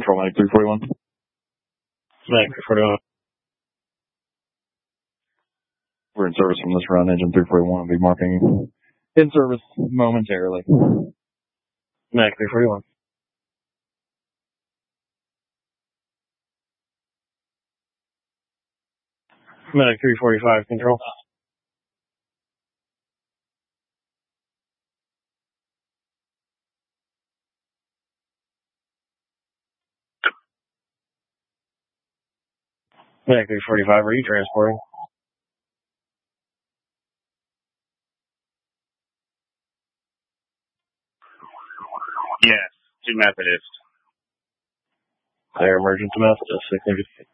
Control Medic 341. Medic 341. We're in service from this run. Engine 341 will be marking in service momentarily. Medic 341. Medic 345, control. Medic 345, are you transporting? Yes, to Methodist. They're emergent to Methodist, 6